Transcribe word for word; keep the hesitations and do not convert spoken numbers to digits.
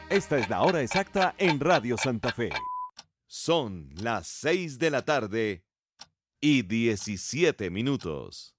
Esta es la hora exacta en Radio Santa Fe. Son las seis de la tarde y diecisiete minutos.